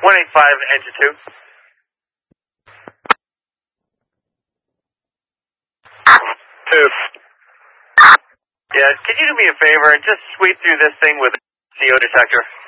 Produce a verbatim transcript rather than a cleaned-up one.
one eight five, engine two. Two. Yeah, can you do me a favor and just sweep through this thing with a C O detector?